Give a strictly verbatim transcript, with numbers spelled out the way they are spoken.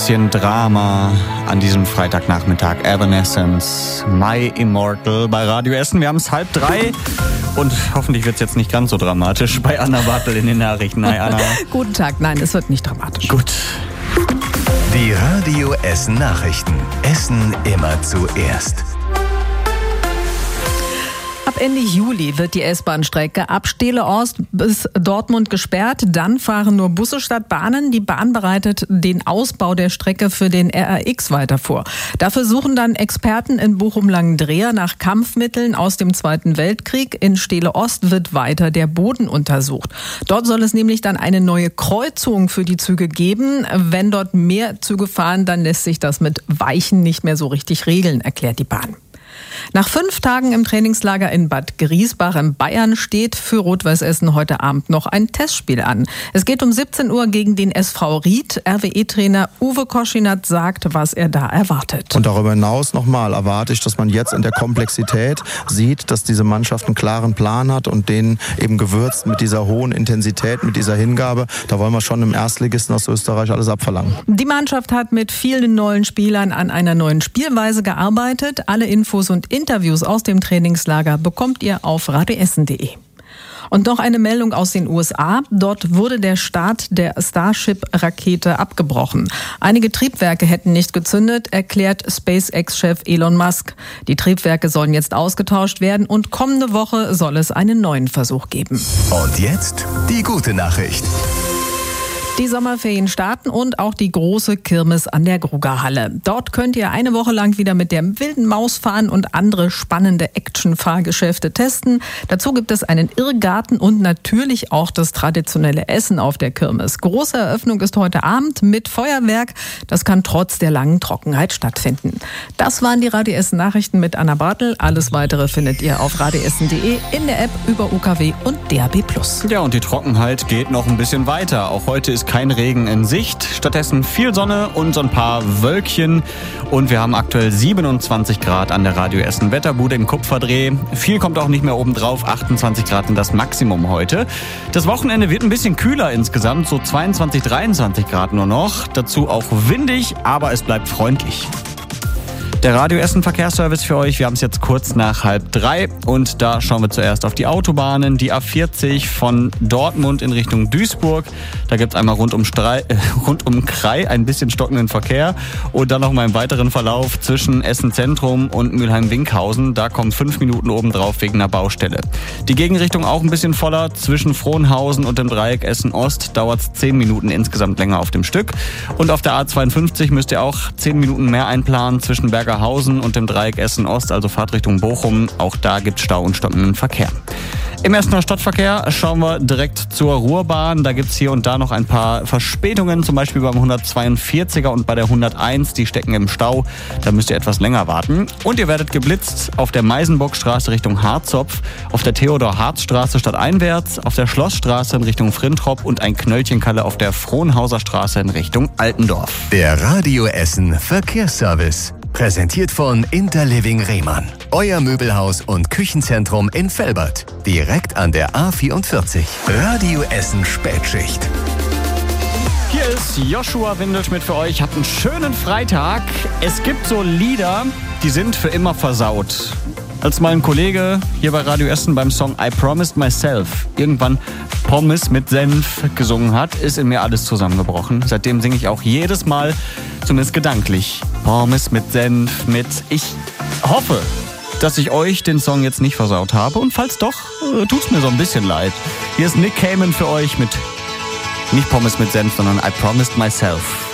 Bisschen Drama an diesem Freitagnachmittag. Evanescence, My Immortal bei Radio Essen. Wir haben es halb drei und hoffentlich wird es jetzt nicht ganz so dramatisch bei Anna Bartel in den Nachrichten. Hi Anna. Guten Tag, nein, es wird nicht dramatisch. Gut. Die Radio Essen Nachrichten. Essen immer zuerst. Ab Ende Juli wird die S-Bahn-Strecke ab Stele-Ost bis Dortmund gesperrt. Dann fahren nur Busse statt Bahnen. Die Bahn bereitet den Ausbau der Strecke für den R R X weiter vor. Dafür suchen dann Experten in Bochum-Langendreer nach Kampfmitteln aus dem Zweiten Weltkrieg. In Stele-Ost wird weiter der Boden untersucht. Dort soll es nämlich dann eine neue Kreuzung für die Züge geben. Wenn dort mehr Züge fahren, dann lässt sich das mit Weichen nicht mehr so richtig regeln, erklärt die Bahn. Nach fünf Tagen im Trainingslager in Bad Griesbach in Bayern steht für Rot-Weiß Essen heute Abend noch ein Testspiel an. Es geht um siebzehn Uhr gegen den S V Ried. R W E-Trainer Uwe Koschinat sagt, was er da erwartet. Und darüber hinaus nochmal erwarte ich, dass man jetzt in der Komplexität sieht, dass diese Mannschaft einen klaren Plan hat und den eben gewürzt mit dieser hohen Intensität, mit dieser Hingabe. Da wollen wir schon im Erstligisten aus Österreich alles abverlangen. Die Mannschaft hat mit vielen neuen Spielern an einer neuen Spielweise gearbeitet. Alle Infos und Interviews aus dem Trainingslager bekommt ihr auf radioessen punkt de. Und noch eine Meldung aus den U S A. Dort wurde der Start der Starship-Rakete abgebrochen. Einige Triebwerke hätten nicht gezündet, erklärt SpaceX-Chef Elon Musk. Die Triebwerke sollen jetzt ausgetauscht werden und kommende Woche soll es einen neuen Versuch geben. Und jetzt die gute Nachricht. Die Sommerferien starten und auch die große Kirmes an der Grugahalle. Dort könnt ihr eine Woche lang wieder mit der wilden Maus fahren und andere spannende Action-Fahrgeschäfte testen. Dazu gibt es einen Irrgarten und natürlich auch das traditionelle Essen auf der Kirmes. Große Eröffnung ist heute Abend mit Feuerwerk. Das kann trotz der langen Trockenheit stattfinden. Das waren die Radio Essen Nachrichten mit Anna Bartel. Alles Weitere findet ihr auf radioessen punkt de, in der App, über U K W und D A B plus. Ja, und die Trockenheit geht noch ein bisschen weiter. Auch heute ist kein Regen in Sicht, stattdessen viel Sonne und so ein paar Wölkchen. Und wir haben aktuell siebenundzwanzig Grad an der Radio Essen Wetterbude im Kupferdreh. Viel kommt auch nicht mehr oben drauf, achtundzwanzig Grad sind das Maximum heute. Das Wochenende wird ein bisschen kühler insgesamt, so zweiundzwanzig, dreiundzwanzig Grad nur noch. Dazu auch windig, aber es bleibt freundlich. Der Radio Essen Verkehrsservice für euch. Wir haben es jetzt kurz nach halb drei und da schauen wir zuerst auf die Autobahnen. Die A vierzig von Dortmund in Richtung Duisburg. Da gibt es einmal rund um, Strei, äh, rund um Krai ein bisschen stockenden Verkehr und dann noch mal im weiteren Verlauf zwischen Essen Zentrum und Mülheim-Winkhausen. Da kommen fünf Minuten obendrauf wegen einer Baustelle. Die Gegenrichtung auch ein bisschen voller. Zwischen Frohnhausen und dem Dreieck Essen Ost dauert es zehn Minuten insgesamt länger auf dem Stück. Und auf der A zweiundfünfzig müsst ihr auch zehn Minuten mehr einplanen zwischen Berger Hausen und dem Dreieck Essen Ost, also Fahrt Richtung Bochum. Auch da gibt es Stau und stockenden Verkehr. Im Essener Stadtverkehr schauen wir direkt zur Ruhrbahn. Da gibt es hier und da noch ein paar Verspätungen, zum Beispiel beim hundertzweiundvierziger und bei der hunderteins. Die stecken im Stau. Da müsst ihr etwas länger warten. Und ihr werdet geblitzt auf der Meisenbockstraße Richtung Harzopf, auf der Theodor-Harz-Straße stadteinwärts, auf der Schlossstraße in Richtung Frintrop und ein Knöllchenkalle auf der Frohnhauser Straße in Richtung Altendorf. Der Radio Essen Verkehrsservice. Präsentiert von Interliving Rehmann. Euer Möbelhaus und Küchenzentrum in Velbert. Direkt an der A vierundvierzig. Radio Essen Spätschicht. Hier ist Joshua Windelschmidt für euch. Habt einen schönen Freitag. Es gibt so Lieder, die sind für immer versaut. Als mein Kollege hier bei Radio Essen beim Song I Promised Myself irgendwann Pommes mit Senf gesungen hat, ist in mir alles zusammengebrochen. Seitdem singe ich auch jedes Mal, zumindest gedanklich, Pommes mit Senf mit. Ich hoffe, dass ich euch den Song jetzt nicht versaut habe. Und falls doch, tut's mir so ein bisschen leid. Hier ist Nick Cayman für euch mit nicht Pommes mit Senf, sondern I Promised Myself.